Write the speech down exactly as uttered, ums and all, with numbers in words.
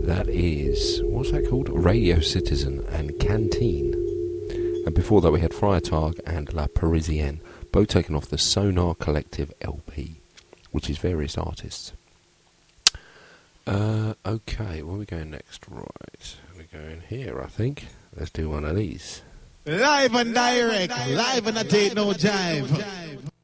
That is, what's that called? Radio Citizen and Canteen. And before that we had Freitag and La Parisienne, both taken off the Sonar Collective L P, which is various artists. Uh, okay, where are we going next? Right, we're going here, I think. Let's do one of these. Live and direct, live and I take no jive.